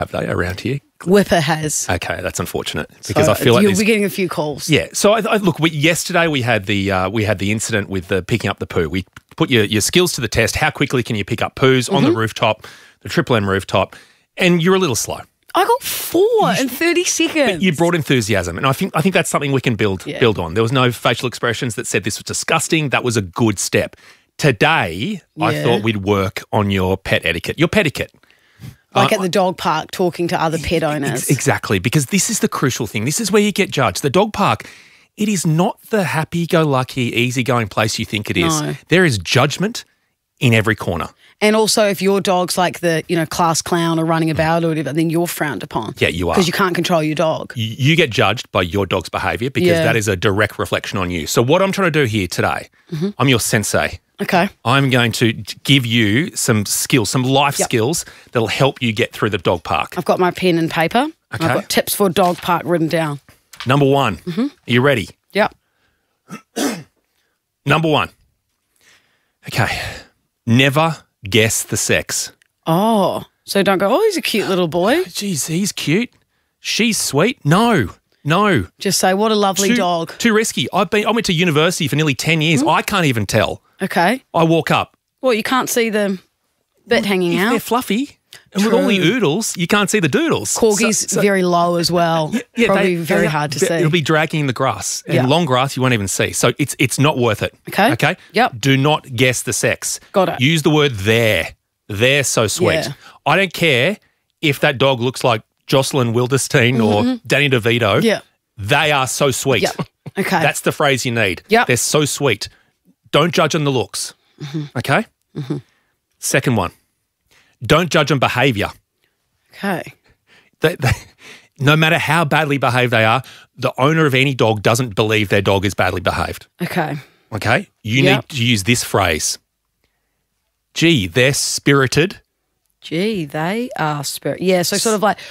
have they around here? Whipper has. Okay, that's unfortunate because I feel like you'll be getting a few calls. Yeah. So look, yesterday we had the incident with the picking up the poo. We put your skills to the test. How quickly can you pick up poos on the rooftop, the Triple M rooftop? And you're a little slow. I got 4 in 30 seconds. But you brought enthusiasm, and I think that's something we can build on. There was no facial expressions that said this was disgusting. That was a good step. Today, I thought we'd work on your pet etiquette. Your pet etiquette. Like at the dog park, talking to other pet owners. Exactly, because this is the crucial thing. This is where you get judged. The dog park, it is not the happy-go-lucky, easygoing place you think it is. No. There is judgment in every corner. And also, if your dog's like the class clown or running about or whatever, then you're frowned upon. Yeah, you are. Because you can't control your dog. You get judged by your dog's behaviour because that is a direct reflection on you. So what I'm trying to do here today, I'm your sensei. Okay. I'm going to give you some skills, some life skills that'll help you get through the dog park. I've got my pen and paper. Okay. I've got tips for dog park written down. Number 1. Are you ready? Yep. Number 1. Okay. Never guess the sex. Oh. So don't go, oh, he's a cute little boy. Geez, he's cute. She's sweet. No. Just say, what a lovely dog. Too risky. I went to university for nearly 10 years. I can't even tell. Okay. I walk up. Well, you can't see the bit hanging out. They're fluffy. And with all the oodles, you can't see the doodles. Corgi's very low as well. Yeah, probably very hard to see. It'll be dragging in the grass. And long grass you won't even see. So it's not worth it. Okay. Okay? Yep. Do not guess the sex. Got it. Use the word there. They're so sweet. Yeah. I don't care if that dog looks like Jocelyn Wildenstein or Danny DeVito. Yeah. They are so sweet. Yep. Okay. That's the phrase you need. Yep. They're so sweet. Don't judge on the looks. Okay? Second one. Don't judge on behaviour. Okay. No matter how badly behaved they are, the owner of any dog doesn't believe their dog is badly behaved. Okay. Okay? You need to use this phrase. Gee, they're spirited. Gee, they are spirit. Yeah, so sort of like,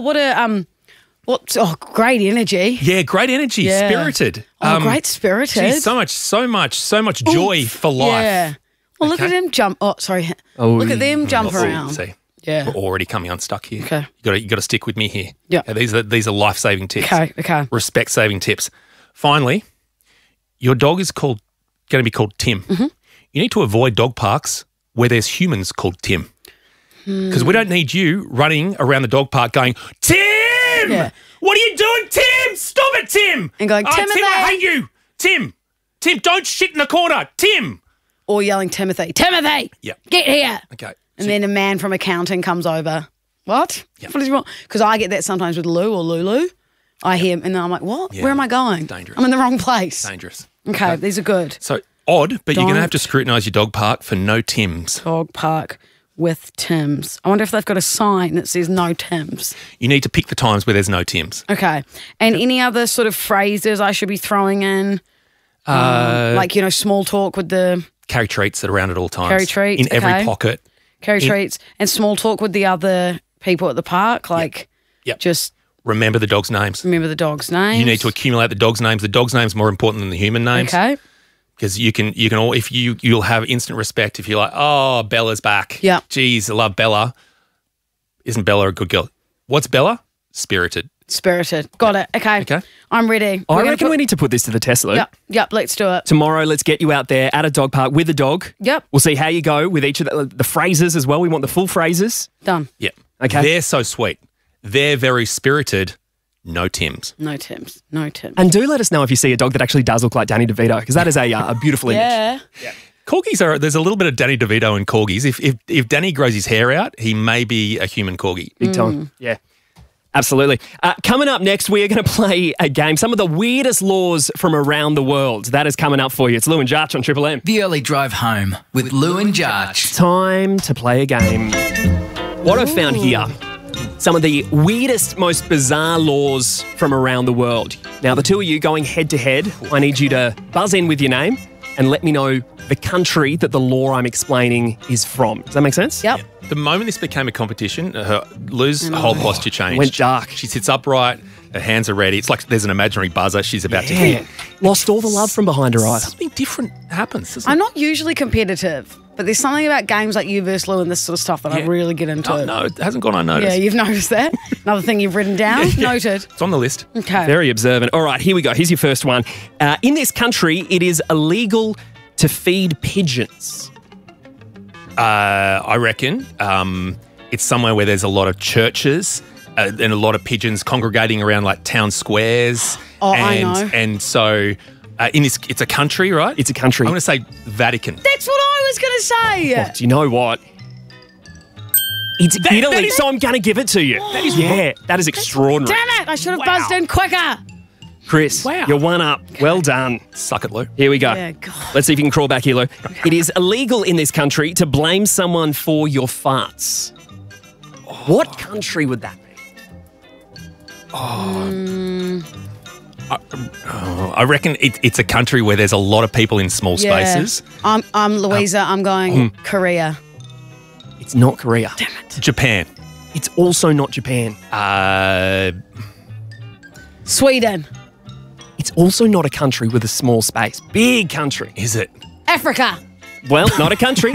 great energy. Yeah, great energy, spirited. Great spirited. Geez, so much joy for life. Yeah. Well, look at them jump. Oh, sorry. Look at them jump around. See, yeah. we're already coming unstuck here. Okay. You got to stick with me here. Yeah. These are life-saving tips. Okay. Respect-saving tips. Finally, your dog is going to be called Tim. You need to avoid dog parks where there's humans called Tim. Because we don't need you running around the dog park going, Tim! Yeah. What are you doing, Tim? Stop it, Tim! And going, Timothy! Tim, I hate you! Tim, don't shit in the corner! Tim! Or yelling, Timothy, Yeah. get here. Okay. And then a man from accounting comes over. What? Yep. What is wrong? Because I get that sometimes with Lou or Lulu. I hear him and then I'm like, what? Yeah. Where am I going? Dangerous. I'm in the wrong place. Dangerous. Okay, these are good. So odd, but you're going to have to scrutinise your dog park for no Tims. Dog park with Tims. I wonder if they've got a sign that says no Tims. You need to pick the times where there's no Tims. Okay. And any other sort of phrases I should be throwing in? Like, small talk with the... Carry treats around at all times. Carry treats, in every pocket. Carry treats and small talk with the other people at the park. Like, just remember the dog's names. remember the dog's names. You need to accumulate the dog's names. The dog's name's more important than the human names. Okay. Because you'll have instant respect if you're like, oh, Bella's back. Yeah. Geez, I love Bella. Isn't Bella a good girl? What's Bella? Spirited. Got it. Okay. I'm ready. I reckon we need to put this to the test, Lou. Yep, let's do it. Tomorrow, let's get you out there at a dog park with a dog. Yep. We'll see how you go with each of the phrases as well. We want the full phrases. Done. Yeah. Okay. They're so sweet. They're very spirited. No Tims. No Tims. And do let us know if you see a dog that actually does look like Danny DeVito, because that is a beautiful image. Yeah. Corgis there's a little bit of Danny DeVito in corgis. If Danny grows his hair out, he may be a human corgi. Big time. Yeah. Absolutely. Coming up next, we are going to play a game. Some of the weirdest laws from around the world. That is coming up for you. It's Lou and Jarch on Triple M. The Early Drive Home with Lou and Jarch. Time to play a game. What I've found here, some of the weirdest, most bizarre laws from around the world. Now, the two of you going head to head, I need you to buzz in with your name and let me know the country that the law I'm explaining is from. Does that make sense? Yep. The moment this became a competition, Lou's whole posture changed. Went dark. She sits upright, her hands are ready. It's like there's an imaginary buzzer she's about to hit. Lost all the love from behind her eyes. Something different happens, doesn't I'm it? not usually competitive, but there's something about games like You vs. Lou and this sort of stuff that I really get into. Oh, no, it hasn't gone unnoticed. Yeah, you've noticed that. Another thing you've written down. Noted. It's on the list. Okay. Very observant. All right, here we go. Here's your first one. In this country, it is illegal to feed pigeons. I reckon it's somewhere where there's a lot of churches and a lot of pigeons congregating around like town squares. Oh, and, I know. And so it's a country, right? It's a country. I'm going to say Vatican. That's what I was going to say. Oh, do you know what? It's Italy, so I'm going to give it to you. That is extraordinary. Damn it! I should have buzzed in quicker. Chris, Wow. you're one up. Well done. Suck it, Lou. Here we go. Yeah, God. Let's see if you can crawl back here, Lou. It is illegal in this country to blame someone for your farts. What country would that be? I reckon it's a country where there's a lot of people in small spaces. I'm Louisa. I'm going Korea. It's not Korea. Damn it. Japan. It's also not Japan. Sweden. It's also not a country with a small space. Big country. Is it? Africa. Well, not a country.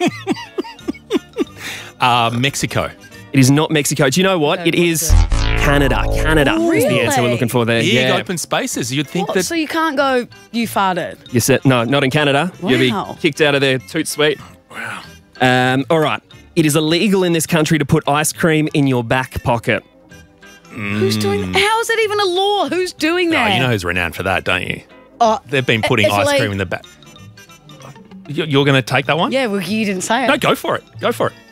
Mexico. It is not Mexico. Do you know what? It is Canada. Canada is the answer we're looking for there. Big Yeah. open spaces. You'd think What? that. So you can't go, you farted. You said, no, not in Canada. You'll be Wow. kicked out of there. Toot sweet. Wow. All right. It is illegal in this country to put ice cream in your back pocket. Who's doing that? How is that even a law? Who's doing that? Oh, you know who's renowned for that, don't you? Oh, They've been putting ice Italy. cream in the back. You're going to take that one? Yeah, well, you didn't say it. No, go for it. Go for it.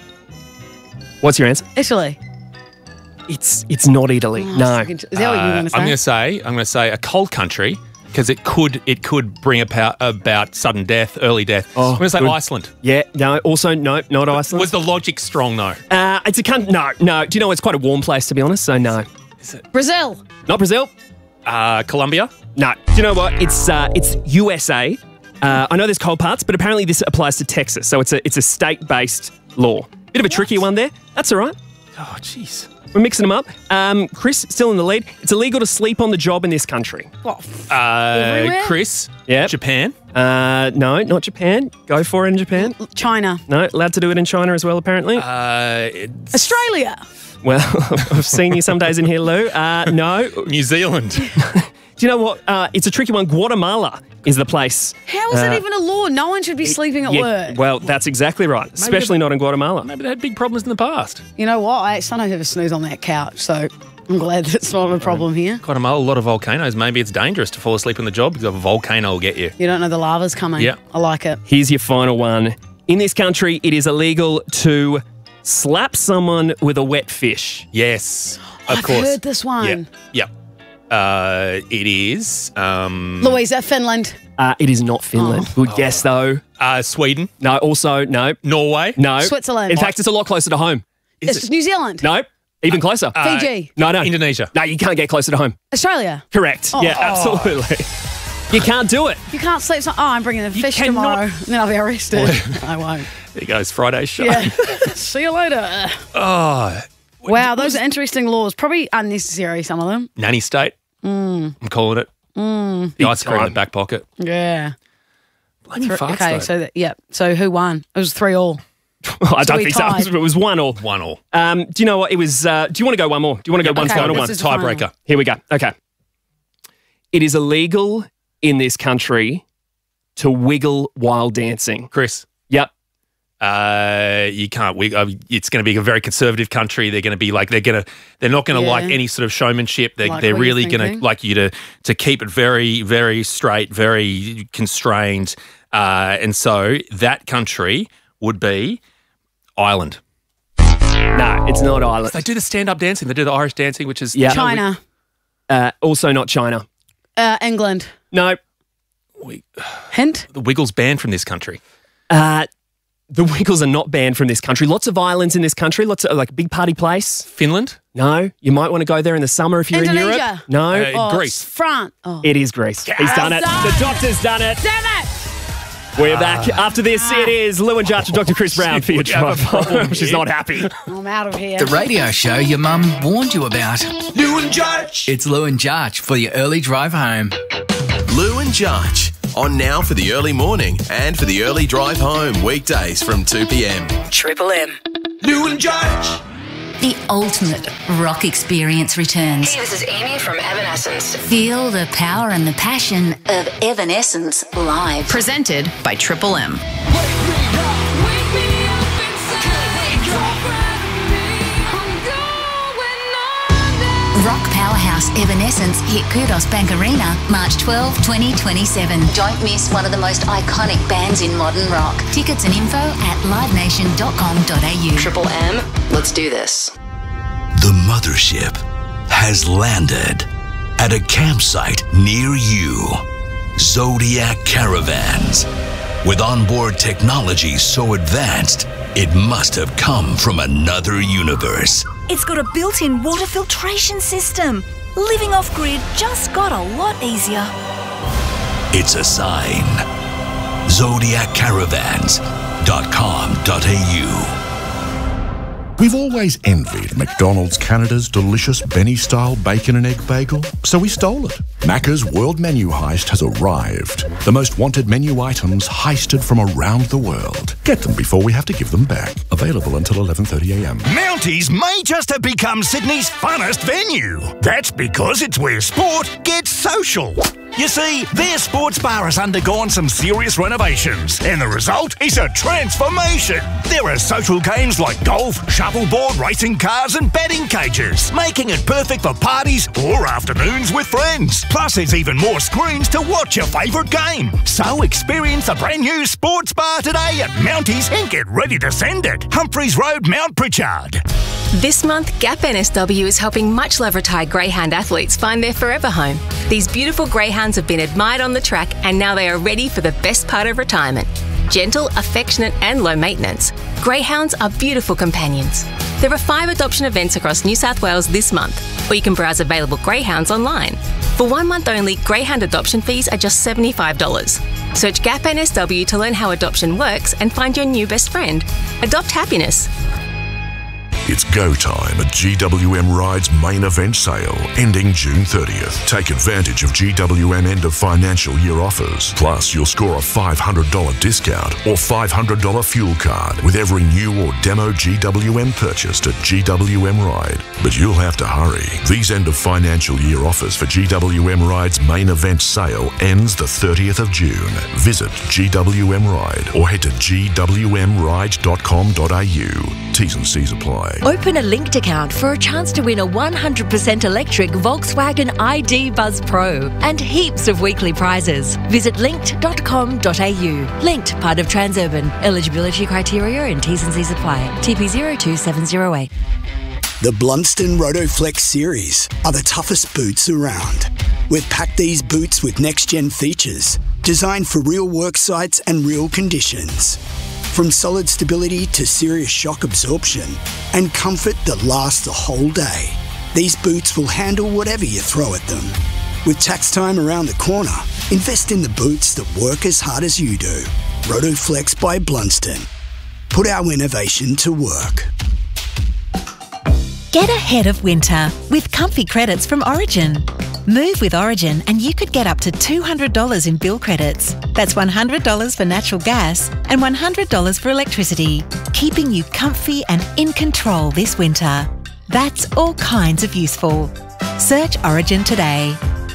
What's your answer? Italy. It's not Italy. Oh, No. is that what you were going to say? I'm going to say a cold country because it could bring about sudden death, early death. Oh, I'm going to say good. Iceland. Yeah. No. Also, no. Not Iceland. Was the logic strong though? It's a country. No. Do you know it's quite a warm place to be honest? So no. Brazil. Not Brazil. Colombia? No. Do you know what? It's USA. I know there's cold parts, but apparently this applies to Texas. So it's a state-based law. Bit of a tricky one there. That's all right. Oh, jeez. We're mixing them up. Chris, still in the lead. It's illegal to sleep on the job in this country. What? Everywhere? Chris? Yep. Japan? No, not Japan. Go for it in Japan. China. No, allowed to do it in China as well, apparently. It's Australia. Well, I've seen you some days in here, Lou. No. New Zealand. Do you know what? It's a tricky one. Guatemala is the place. How is that even a law? No one should be sleeping at work. Well, that's exactly right. Especially not in Guatemala. Maybe they had big problems in the past. You know what? I sometimes have a snooze on that couch, so I'm glad that's not a problem here. Guatemala, a lot of volcanoes. Maybe it's dangerous to fall asleep on the job because a volcano will get you. You don't know the lava's coming. Yeah. I like it. Here's your final one. In this country, it is illegal to slap someone with a wet fish. Yes, of I've course. heard this one. Yep. It is Louisa, Finland. It is not Finland. Good guess, though. Sweden, No, also, no. Norway. No. Switzerland. In fact, it's a lot closer to home. It's New Zealand. No, even closer. Fiji. No. Indonesia. No, you can't get closer to home. Australia. Correct. Yeah, absolutely. You can't do it. You can't sleep. I'm bringing the fish cannot- tomorrow. And then I'll be arrested. I won't. There goes Friday's show. Yeah. See you later. Oh, Wow, those are interesting laws. Probably unnecessary, some of them. nanny state. I'm calling it. The ice cream in the back pocket. Yeah. Bloody farts, Okay, though. so who won? It was 3-3. I don't we think tied. so. It was 1-1. 1-1. Do you know what? It was. Do you want to go one more? Do you want to go one Okay, final this one? is the final. Tiebreaker. Here we go. Okay. It is illegal in this country to wiggle while dancing. Chris. Yep. You can't. It's going to be a very conservative country. They're going to be like they're not going to Yeah. like any sort of showmanship. They're Like they're what you're really going to thinking. like you to keep it very very straight, very constrained. And so that country would be Ireland. No, it's not Ireland. They do the stand up dancing. They do the Irish dancing, which is Yeah. China. Also not China. England. No. Hint? The Wiggles banned from this country. The Wiggles are not banned from this country. Lots of islands in this country. Lots of like big party place. Finland. No, you might want to go there in the summer if you're in Europe. Indonesia. No, Greece. France. Oh. it is Greece. He's done it. done. The doctor's done it. Damn it! We're back. After this, it is Lou and Judge and Dr. Chris Brown for your We have a drive problem home. She's here. not happy. I'm out of here. The radio show your mum warned you about. Lou and Judge. It's Lou and Judge for your early drive home. Lou and Judge On now for the early morning and for the early drive home, weekdays from 2 p.m. Triple M. Lou and Judge. The ultimate rock experience returns. Hey, this is Amy from Evanescence. Feel the power and the passion of Evanescence live. Presented by Triple M. Rock powerhouse Evanescence hit Kudos Bank Arena March 12, 2027. Don't miss one of the most iconic bands in modern rock. Tickets and info at livenation.com.au. Triple M, let's do this. The mothership has landed at a campsite near you. Zodiac Caravans. With onboard technology so advanced, it must have come from another universe. It's got a built-in water filtration system. Living off-grid just got a lot easier. It's a sign. ZodiacCaravans.com.au. We've always envied McDonald's Canada's delicious Benny-style bacon and egg bagel, so we stole it. Macca's World Menu Heist has arrived. The most wanted menu items heisted from around the world. Get them before we have to give them back. Available until 11:30 a.m. Mounties may just have become Sydney's funnest venue. That's because it's where sport gets social. You see, their sports bar has undergone some serious renovations, and the result is a transformation. There are social games like golf, shuffleboard, racing cars, and batting cages, making it perfect for parties or afternoons with friends. Plus, there's even more screens to watch your favourite game. So experience the brand new sports bar today at Mounties and get ready to send it. Humphreys Road, Mount Pritchard. This month, Gap NSW is helping much-loved retired greyhound athletes find their forever home. These beautiful greyhounds have been admired on the track and now they are ready for the best part of retirement. Gentle, affectionate and low maintenance. Greyhounds are beautiful companions. There are 5 adoption events across New South Wales this month, or you can browse available greyhounds online. For 1 month only, greyhound adoption fees are just $75. Search Gap NSW to learn how adoption works and find your new best friend. Adopt happiness. It's go time at GWM Ride's main event sale, ending June 30th. Take advantage of GWM end of financial year offers. Plus, you'll score a $500 discount or $500 fuel card with every new or demo GWM purchased at GWM Ride. But you'll have to hurry. These end of financial year offers for GWM Ride's main event sale ends the 30th of June. Visit GWM Ride or head to gwmride.com.au. T's and C's apply. Open a linked account for a chance to win a 100% electric Volkswagen ID Buzz Pro and heaps of weekly prizes. Visit linked.com.au. Linked, part of Transurban. Eligibility criteria and T's and C's apply. TP 02708. The Blunston Rotoflex series are the toughest boots around. We've packed these boots with next-gen features, designed for real work sites and real conditions. From solid stability to serious shock absorption and comfort that lasts the whole day, these boots will handle whatever you throw at them. With tax time around the corner, invest in the boots that work as hard as you do. Rotoflex by Blunston. Put our innovation to work. Get ahead of winter with comfy credits from Origin. Move with Origin and you could get up to $200 in bill credits. That's $100 for natural gas and $100 for electricity, keeping you comfy and in control this winter. That's all kinds of useful. Search Origin today.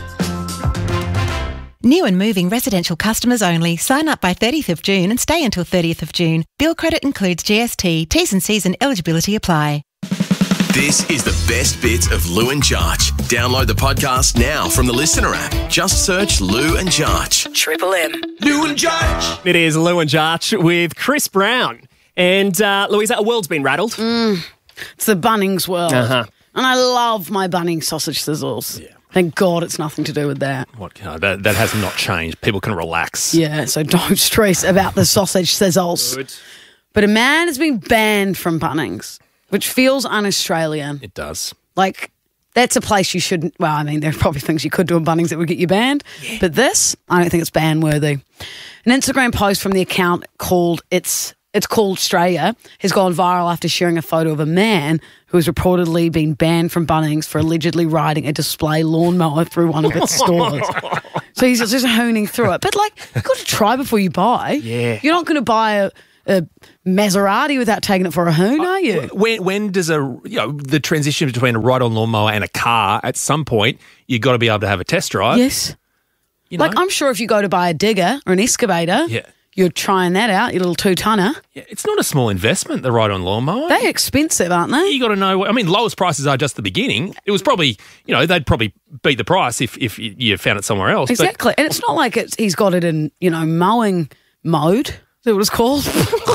New and moving residential customers only. Sign up by 30th of June and stay until 30th of June. Bill credit includes GST. T's and C's and eligibility apply. This is the best bits of Lou and Jarch. Download the podcast now from the Listener app. Just search Lou and Jarch. Triple M. Lou and Jarch. It is Lou and Jarch with Chris Brown. And Louisa, a world's been rattled. It's the Bunnings world. And I love my Bunnings sausage sizzles. Yeah. Thank God it's nothing to do with that. That has not changed. People can relax. Yeah, so don't stress about the sausage sizzles. Good. But a man has been banned from Bunnings, which feels un-Australian. It does. Like, that's a place you shouldn't... Well, I mean, there are probably things you could do in Bunnings that would get you banned. Yeah. But this, I don't think it's ban-worthy. An Instagram post from the account called It's called Australia has gone viral after sharing a photo of a man who has reportedly been banned from Bunnings for allegedly riding a display lawnmower through one of its stores. So he's just hooning through it. But, like, you've got to try before you buy. Yeah. You're not going to buy a Maserati without taking it for a hoon, are you? When does the transition between a ride-on lawnmower and a car, at some point, you've got to be able to have a test drive. Yes. You know? Like, I'm sure if you go to buy a digger or an excavator, you're trying that out, your little 2-tonner. Yeah, it's not a small investment, the ride-on lawnmower. They're expensive, aren't they? You got to know. I mean, lowest prices are just the beginning. It was probably, they'd probably beat the price if you found it somewhere else. Exactly. And it's not like he's got it in, mowing mode. Is that what it's called?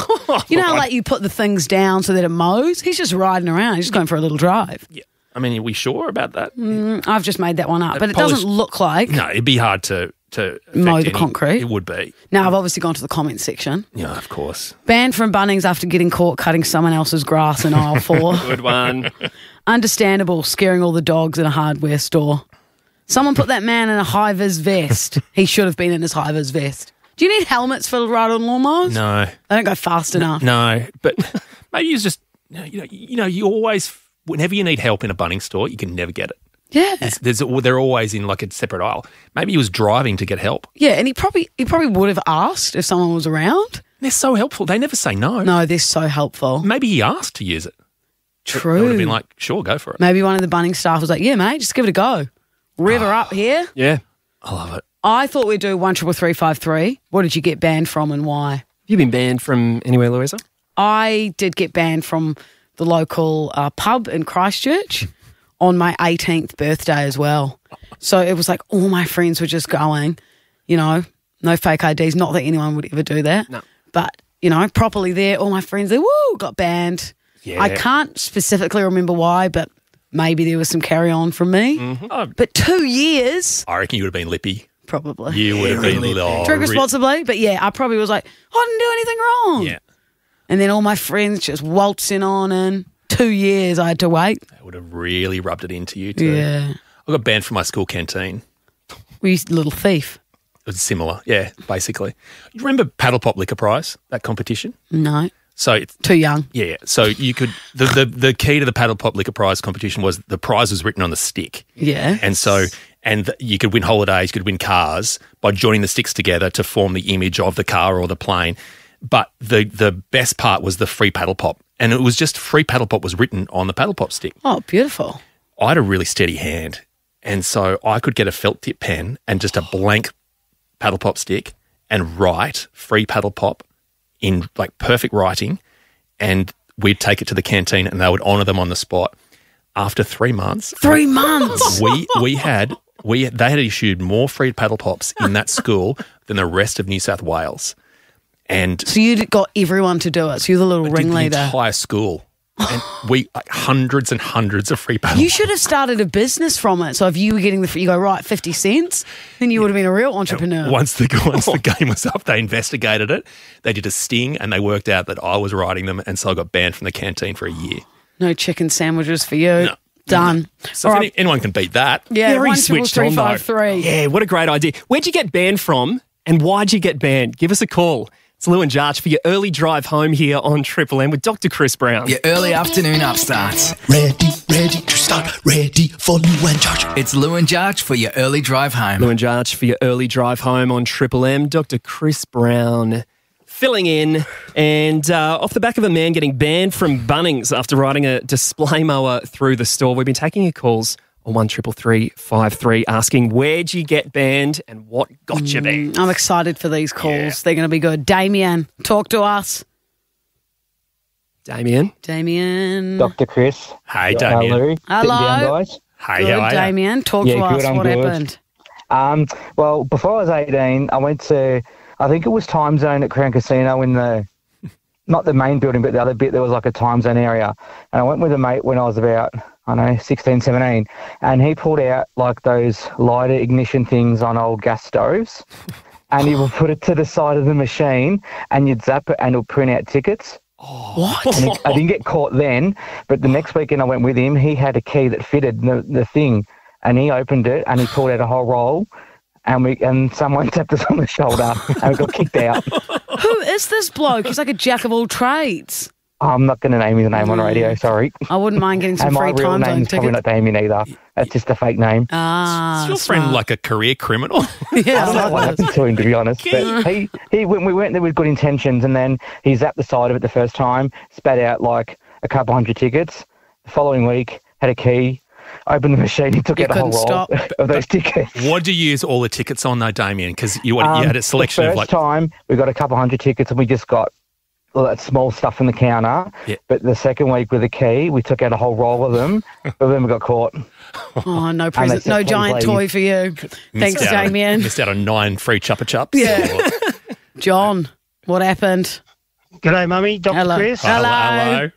Like you put the things down so that it mows. He's just riding around. He's just going for a little drive. Yeah. I mean, are we sure about that? I've just made that one up. But it doesn't look like... No, it'd be hard to mow the concrete. It would be. Now, I've obviously gone to the comment section. Yeah, of course. Banned from Bunnings after getting caught cutting someone else's grass in aisle 4. Good one. Understandable, scaring all the dogs in a hardware store. Someone put that man in a high-vis vest. He should have been in his high-vis vest. Do you need helmets for ride-on lawnmowers? No. They don't go fast enough. No, but maybe it's just, you always, whenever you need help in a Bunnings store, you can never get it. Yeah. They're always in like a separate aisle. Maybe he was driving to get help. Yeah, and he probably would have asked if someone was around. They're so helpful. They never say no. No, they're so helpful. Maybe he asked to use it. True. They would have been like, sure, go for it. Maybe one of the Bunnings staff was like, yeah, mate, just give it a go. Rev her up here. Yeah. I love it. I thought we'd do 13353. What did you get banned from and why? Have you been banned from anywhere, Louisa? I did get banned from the local pub in Christchurch on my 18th birthday as well. So it was like all my friends were just going, no fake IDs. Not that anyone would ever do that. No. But, properly there, all my friends there, got banned. Yeah. I can't specifically remember why, but maybe there was some carry on from me. Mm-hmm. But 2 years. I reckon you would have been lippy. Probably. You would have been Drink responsibly. But yeah, I probably was like, I didn't do anything wrong. Yeah. And then all my friends just waltzing on and 2 years I had to wait. That would have really rubbed it into you too. Yeah. I got banned from my school canteen. Were you a little thief? It was similar, yeah, basically. You remember Paddle Pop Liquor Prize, that competition? No. So it's too young. Yeah. So you could the key to the Paddle Pop Liquor Prize competition was the prize was written on the stick. Yeah. And you could win holidays, you could win cars by joining the sticks together to form the image of the car or the plane. But the best part was the free paddle pop. And it was just free paddle pop was written on the paddle pop stick. Oh, beautiful. I had a really steady hand. And so I could get a felt tip pen and just a blank paddle pop stick and write free paddle pop in like perfect writing. And we'd take it to the canteen and they would honour them on the spot. After 3 months. 3 months? They had issued more free paddle pops in that school than the rest of New South Wales. And so you got everyone to do it. So you're the little ringleader. The entire school. And hundreds and hundreds of free paddle. You should have started a business from it. So if you were getting you go, right, 50 cents, then you would have been a real entrepreneur. Once the game was up, they investigated it. They did a sting and they worked out that I was writing them. And so I got banned from the canteen for a year. No chicken sandwiches for you. No. Done. So anyone can beat that. Yeah, very switched on, though. 1-3-5-3. Yeah, what a great idea. Where'd you get banned from and why'd you get banned? Give us a call. It's Lou and Jarch for your early drive home here on Triple M with Dr. Chris Brown. Your early afternoon upstarts. Ready to start, ready for Lou and Jarch. It's Lou and Jarch for your early drive home. Lou and Jarch for your early drive home on Triple M. Dr. Chris Brown filling in, and off the back of a man getting banned from Bunnings after riding a display mower through the store, we've been taking your calls on 1-333-53 asking where'd you get banned and what got you banned. I'm excited for these calls. Yeah. They're going to be good. Damien, talk to us. Damien. Dr. Chris. Hey, Damien. Lou. Hello. Down, guys. Hey, good, how are Damien. Talk to us. What happened? Well, before I was 18, I went to, I think it was Time Zone at Crown Casino in the, not the main building, but the other bit, there was like a Time Zone area. And I went with a mate when I was about, 16, 17. And he pulled out like those lighter ignition things on old gas stoves. And he would put it to the side of the machine and you'd zap it and it'll print out tickets. Oh, what? And I didn't get caught then, but the next weekend I went with him, he had a key that fitted the thing. And he opened it and he pulled out a whole roll. And someone tapped us on the shoulder and we got kicked out. Who is this bloke? He's like a jack of all trades. I'm not going to name his name on radio, sorry. I wouldn't mind getting some And free my real time zone name's probably tickets. not Damien either. It's just a fake name. Ah, Is your friend smart. like a career criminal? Yeah, I don't know what happened to him, to be honest. But we went there with good intentions, and then he zapped the side of it the first time, spat out like a couple hundred tickets. The following week, had a key, opened the machine, he took out a whole roll of those tickets. What do you use all the tickets on, though, Damien? Because you had a selection the of first like. time, we got a couple hundred tickets, and we just got all that small stuff in the counter. Yeah. But the second week with the key, we took out a whole roll of them, but then we got caught. Oh, no And present, they no said, giant "Please toy for you. Thanks, Missed out on- Damien. Missed out on 9 free Chupa Chups. Yeah. John, what happened? G'day, Mummy. Dr. Hello. Chris. Hello.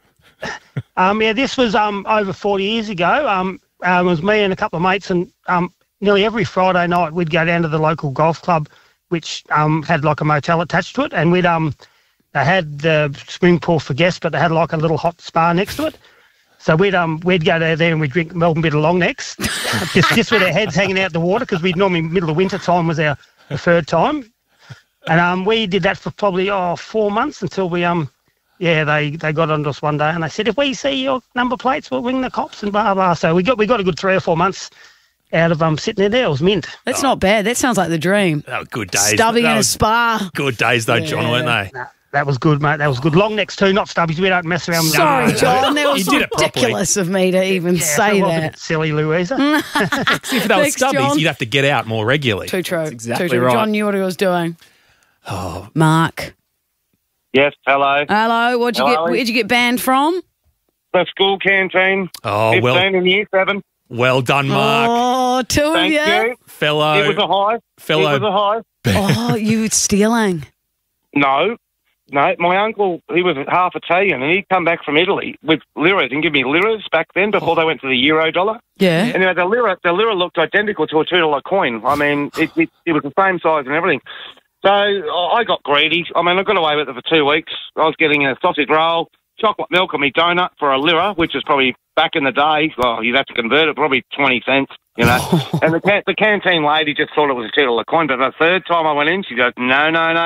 Yeah, this was over 40 years ago. It was me and a couple of mates, and nearly every Friday night we'd go down to the local golf club, which had like a motel attached to it, and we'd they had the swimming pool for guests, but they had like a little hot spa next to it. So we'd go there and we'd drink Melbourne Bitter Long Necks, just with our heads hanging out the water, because we'd normally middle of winter time was our preferred time. And we did that for probably 4 months until we they got onto us one day and they said, if we see your number plates, we'll ring the cops and blah blah. So we got a good 3 or 4 months out of sitting there. It was mint. That's not bad. That sounds like the dream. That were good days. Stubbing That in a was spa. Good days, though, John, weren't they? That was good, mate. That was good. Long necks too, not stubbies. We don't mess around with Sorry, John. That was You did it properly. ridiculous of me to even say that. Was a that. bit silly, Louisa. See, if that was Thanks, stubbies, John. you'd have to get out more regularly. Too true. exactly Too true. right. John knew what he was doing. Oh, Mark. Yes, hello. Hello. Where'd you get banned from? The school canteen. Oh, 15 well. in year 7. Well done, Mark. Oh, two of Thank you. you. Fellow. It was a high. Fellow. It was a high. Oh, you were stealing. No, my uncle, he was half Italian, and he'd come back from Italy with liras and give me liras back then before they went to the euro dollar. Yeah. And the lira looked identical to a $2 coin. I mean, it was the same size and everything. So I got greedy. I mean, I got away with it for 2 weeks. I was getting a sausage roll, chocolate milk on my donut for a lira, which is probably back in the day, well, you'd have to convert it, probably 20 cents, you know. And the canteen lady just thought it was a $2 coin, but the third time I went in, she goes, no,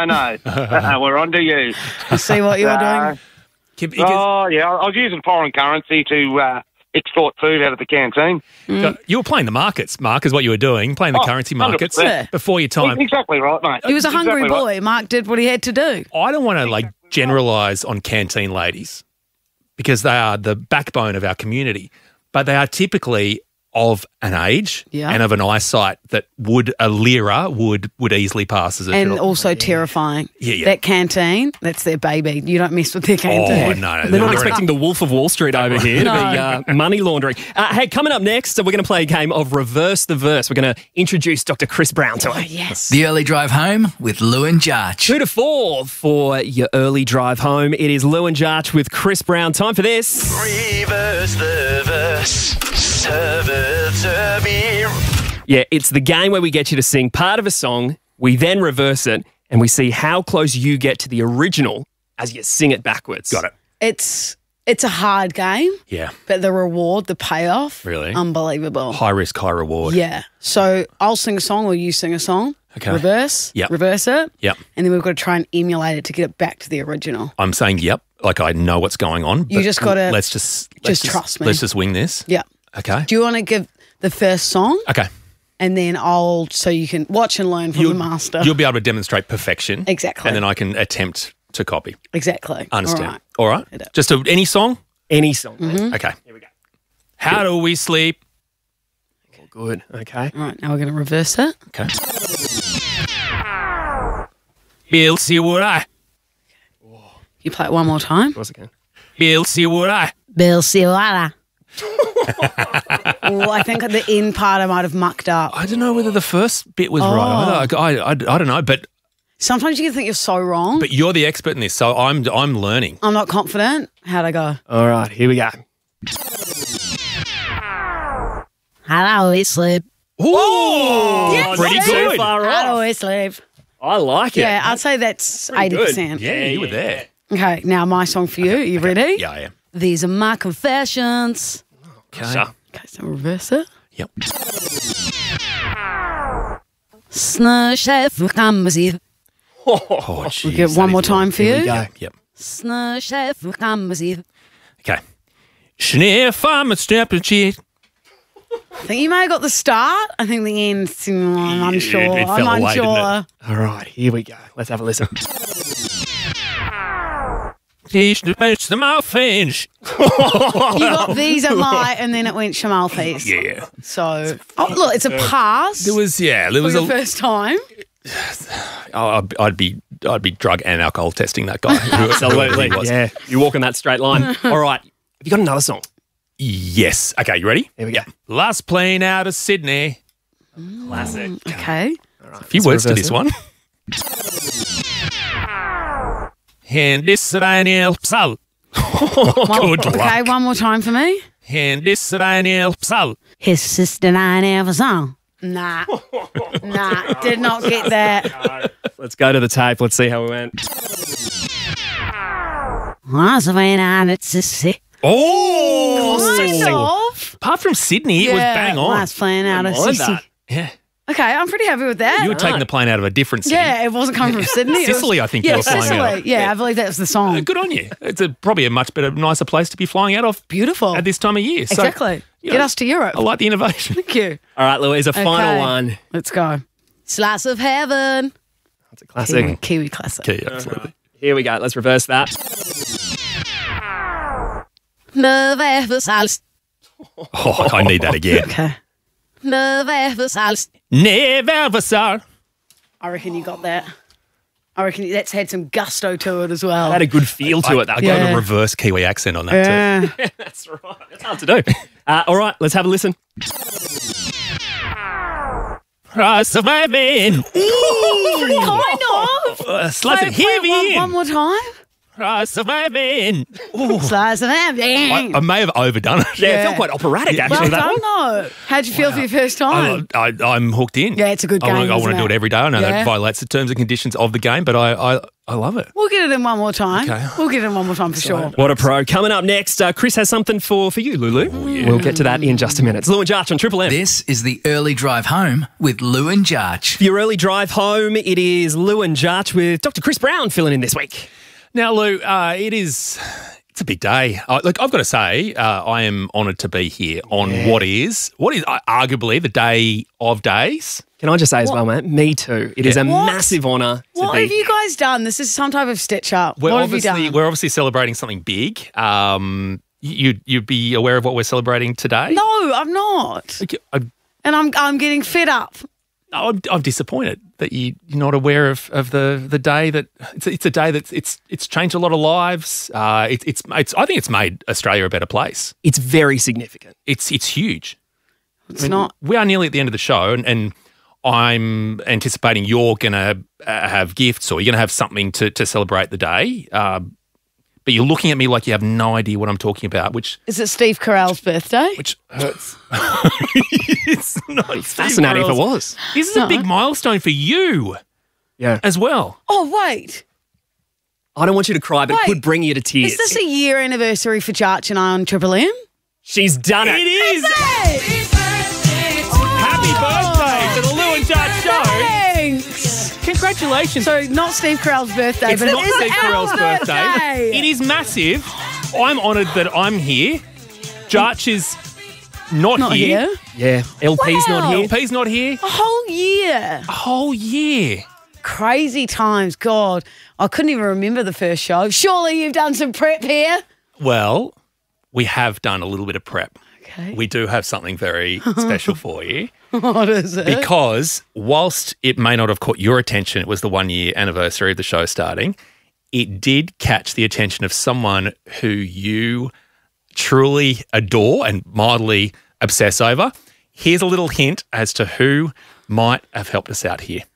we're on to you. You see what you were doing? Oh, yeah, I was using foreign currency to extort food out of the canteen. So you were playing the markets, Mark, is what you were doing, playing the currency markets 100%. before your time. Exactly right, mate. He was a hungry Exactly boy. right. Mark did what he had to do. I don't want to generalise on canteen ladies because they are the backbone of our community, but they are typically of an age Yeah. and of an eyesight that a lira would easily pass as a And $2. also terrifying. Yeah. That canteen, that's their baby. You don't mess with their canteen. Oh, no. They're not expecting the Wolf of Wall Street over here No. to be money laundering. Hey, coming up next, we're going to play a game of Reverse the Verse. We're going to introduce Dr. Chris Brown to it. Yes. The early drive home with Lou and Jarch. 2 to 4 for your early drive home. It is Lou and Jarch with Chris Brown. Time for this. Reverse the verse. Yeah, it's the game where we get you to sing part of a song, we then reverse it, and we see how close you get to the original as you sing it backwards. Got it. It's a hard game, Yeah, but the reward, the payoff, Really? unbelievable. high risk, high reward. Yeah. So I'll sing a song or you sing a song. Okay. Reverse. Yep. Reverse it. Yep. And then we've got to try and emulate it to get it back to the original. I'm saying yep, like I know what's going on. You but just gotta let's just trust me. Let's just wing this. Yeah. Okay. Do you want to give the first song? Okay. And then so you can watch and learn from the master. You'll be able to demonstrate perfection. Exactly. And then I can attempt to copy. Exactly. Understand. All All right. Just any song? Any song. Mhm. Okay. Here we go. How do we sleep? All good. Okay. All right. Now we're going to reverse it. Okay. Bill, see what I. You play it one more time. Of course I can. Bill, see what I. Bill Siwala. Oh, I think at the end part I might have mucked up. I don't know whether the first bit was Oh. right. I don't know, but Sometimes you can think you're so wrong. you're the expert in this, so I'm learning. I'm not confident. How'd I go? All right, here we go. Hello, we sleep. Oh, Yes, pretty yes. good. Hello, we sleep. I like it. Yeah, I'd say that's 80%. Yeah, you were there. Okay, now my song for you. Are you ready? Yeah, I am. These are my confessions. Okay. Okay, so reverse it. Yep. Snö chef comes here. Oh, We'll get one more time for you. Yep. Okay. Schnee farm and step and cheese. I think you may have got the start. I think the end, I'm unsure. It fell I'm away, didn't unsure. All right, here we go. Let's have a listen. You got these at light and then it went Shamalfis. Yeah. So, look, it's a pass. There was for the first time. I'd be drug and alcohol testing that guy. Absolutely. Yeah, you're walking that straight line. All right, have you got another song? Yes. Okay, you ready? Here we go. Last plane out of Sydney. Classic. Okay. A few words to this one. And this Raniel Psal. Good luck. Okay, one more time for me. And this Raniel Psal. His sister I never saw. Nah, did not get that. Let's go to the tape. Let's see how we went. Oh! Kind of. Apart from Sydney, it was bang on. Last plane out of Sydney. Yeah. Okay, I'm pretty happy with that. You were taking the plane out of a different city. Yeah, it wasn't coming from Sydney. It was- Sicily, I think you were flying Sicily. out of. Yeah, I believe that was the song. Good on you. It's probably a much better, nicer place to be flying out of. Beautiful. At this time of year. So, Exactly. you Get know, us to Europe. I like the innovation. Thank you. All right, Louise, a final Okay. one. Let's go. Slice of heaven. That's a classic. Kiwi classic. Okay, absolutely. Here we go. Let's reverse that. Love ever sals. Oh, I need that again. Okay. Love ever sals. Never saw. I reckon you got that. I reckon that's had some gusto to it as well. Had a good feel to it. That I got a reverse Kiwi accent on that too. Yeah, that's right. That's hard to do. All right, let's have a listen. Surviving. Kind of. Slice it heavy. One more time. Surviving. Slice of heaven. I may have overdone it. Yeah, it felt quite operatic, actually. Well that done, one. though. How'd you feel for your first time? I'm hooked in. Yeah, it's a good game, I want isn't to do it? it every day. I know Yeah. that violates the terms and conditions of the game, but I love it. We'll get it in one more time. Okay. We'll get it in one more time for sure. What a pro. Coming up next, Chris has something for you, Lulu. We'll get to that in just a minute. It's Lou and Jarch on Triple M. This is the early drive home with Lou and Jarch. For your early drive home, it is Lou and Jarch with Dr. Chris Brown filling in this week. Now, Lou, it's a big day. Look, I've got to say, I am honoured to be here on what is arguably the day of days. Can I just say as well, mate? Me too. It is a What? massive honour to What be have you guys done? This is some type of stitch up. We're What have you done? obviously celebrating something big. You'd be aware of what we're celebrating today? No, I'm not. Okay, And I'm getting fed up. I'm disappointed that you're not aware of the day that it's a day that it's changed a lot of lives. I think it's made Australia a better place. It's very significant. It's huge. It's not. We are nearly at the end of the show, and I'm anticipating you're going to have gifts or you're going to have something to celebrate the day. But you're looking at me like you have no idea what I'm talking about, which Is it Steve Carell's birthday? hurts. It's not. It's fascinating if it was. This is a big milestone for you Yeah. as well. Oh, wait. I don't want you to cry, but it Wait. could bring you to tears. Is this a year anniversary for Jarch and I on Triple M? She's done it. It is. Hey! Happy birthday to the Lou and Jarch show. Thanks. Congratulations. So not Steve Carell's birthday, It's but not it is Steve our Carell's birthday. It is massive. I'm honoured that I'm here. Jarch is not here. Yeah. LP's not here. LP's not here. A whole year. A whole year. Crazy times. God, I couldn't even remember the first show. Surely you've done some prep here. Well, we have done a little bit of prep. Okay. We do have something very special for you. What is it? Because whilst it may not have caught your attention, it was the 1 year anniversary of the show starting, it did catch the attention of someone who you truly adore and mildly obsess over. Here's a little hint as to who might have helped us out here.